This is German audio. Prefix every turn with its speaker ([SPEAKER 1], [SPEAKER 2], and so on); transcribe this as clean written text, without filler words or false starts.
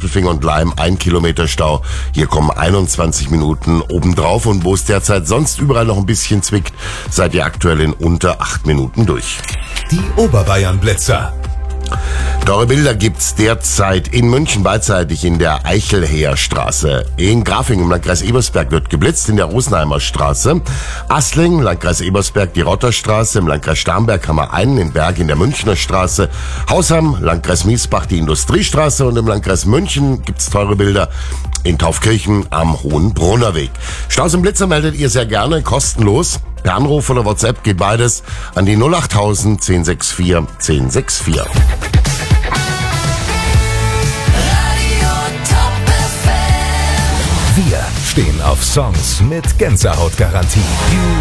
[SPEAKER 1] Sindelfing und Laim 1 Kilometer Stau. Hier kommen 21 Minuten obendrauf. Und wo es derzeit sonst überall noch ein bisschen zwickt, seid ihr aktuell in unter 8 Minuten durch.
[SPEAKER 2] Die Oberbayern-Blitzer.
[SPEAKER 1] Teure Bilder gibt's derzeit in München beidseitig in der Eichelheerstraße. In Grafing im Landkreis Ebersberg wird geblitzt in der Rosenheimer Straße. Asling, Landkreis Ebersberg, die Rotterstraße. Im Landkreis Starnberg haben wir einen in Berg in der Münchner Straße. Hausham, Landkreis Miesbach, die Industriestraße. Und im Landkreis München gibt's teure Bilder in Taufkirchen am Hohenbrunner Weg. Staus und Blitzer meldet ihr sehr gerne, kostenlos. Per Anruf oder WhatsApp geht beides an die 08000 1064 1064.
[SPEAKER 2] Wir stehen auf Songs mit Gänsehautgarantie.